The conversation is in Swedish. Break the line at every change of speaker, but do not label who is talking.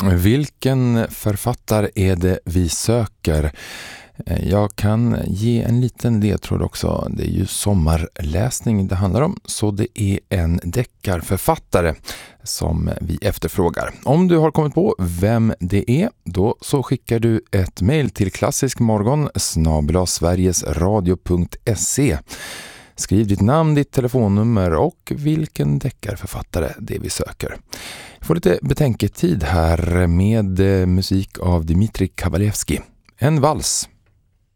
Vilken författare är det vi söker? Jag kan ge en liten ledtråd också. Det är ju sommarläsning det handlar om, så det är en deckarförfattare som vi efterfrågar. Om du har kommit på vem det är, då så skickar du ett mejl till klassiskmorgon@sverigesradio.se. Skriv ditt namn, ditt telefonnummer och vilken deckarförfattare det vi söker. Jag får lite betänketid här med musik av Dmitrij Kavalevskij. En vals.